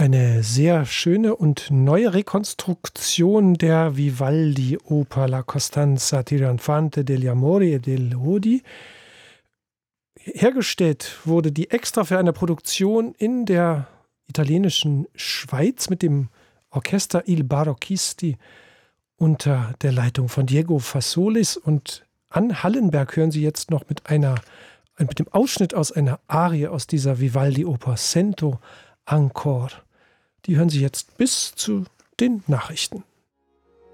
Eine sehr schöne und neue Rekonstruktion der Vivaldi-Oper La Costanza Trionfante degli Amori e delle Odi. Hergestellt wurde die extra für eine Produktion in der italienischen Schweiz mit dem Orchester Il Barocchisti unter der Leitung von Diego Fasolis. Und an Hallenberg hören Sie jetzt noch mit dem Ausschnitt aus einer Arie aus dieser Vivaldi-Oper Sento Ancor. Die hören Sie jetzt bis zu den Nachrichten.